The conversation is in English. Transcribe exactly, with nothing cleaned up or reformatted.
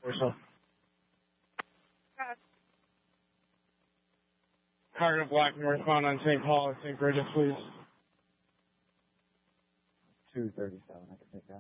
so. Cargo Black northbound on Saint Paul and Saint Bridget, please. two thirty-seven, I can take that.